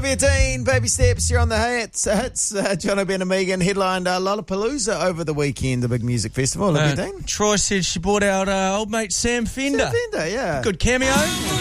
Olivia Dean, Baby Steps, you're on the hits. John O'Brien and Megan headlined Lollapalooza over the weekend, the big music festival. Olivia Dean. Troy said she brought out old mate Sam Fender. Sam Fender, yeah. Good cameo.